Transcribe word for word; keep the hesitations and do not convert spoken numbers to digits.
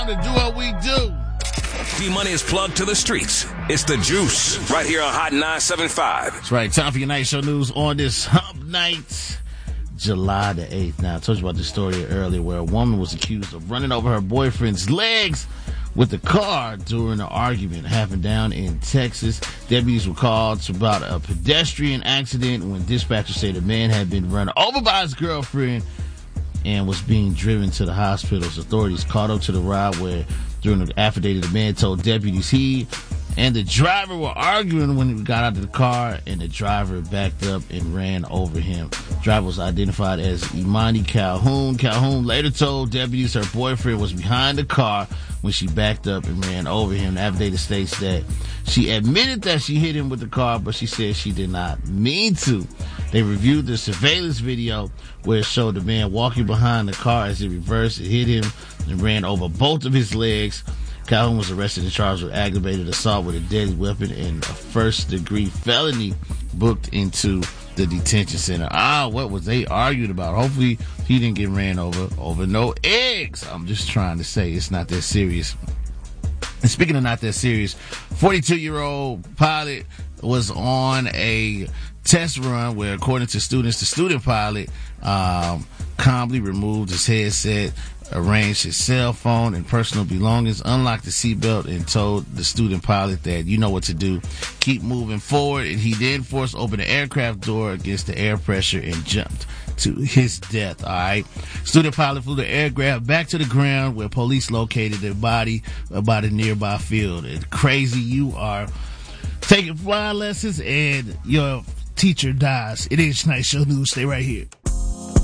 To do what we do. D-Money is plugged to the streets. It's the Juice right here on Hot nine seventy-five. That's right. Time for your night show news on this hump night, July the eighth. Now, I told you about this story earlier where a woman was accused of running over her boyfriend's legs with a car during an argument. It happened down in Texas. Deputies were called about a pedestrian accident when dispatchers say the man had been run over by his girlfriend and was being driven to the hospital. Authorities caught up to the ride where, during the affidavit, the man told deputies he and the driver were arguing when he got out of the car, and the driver backed up and ran over him. The driver was identified as Imani Calhoun. Calhoun later told deputies her boyfriend was behind the car when she backed up and ran over him. The affidavit states that she admitted that she hit him with the car, but she said she did not mean to. They reviewed the surveillance video where it showed the man walking behind the car as it reversed. It hit him and ran over both of his legs. Calhoun was arrested and charged with aggravated assault with a deadly weapon and a first-degree felony, booked into the detention center. Ah, what was they argued about? Hopefully he didn't get ran over over no eggs. I'm just trying to say it's not that serious. And speaking of not that serious, forty-two-year-old pilot was on a test run where, according to students, the student pilot um, calmly removed his headset, arranged his cell phone and personal belongings, unlocked the seatbelt, and told the student pilot that you know what to do. Keep moving forward. And he then forced open the aircraft door against the air pressure and jumped to his death. All right. Student pilot flew the aircraft back to the ground where police located the body about a nearby field. And crazy, you are taking flying lessons and your teacher dies. It is Night Show News. Stay right here.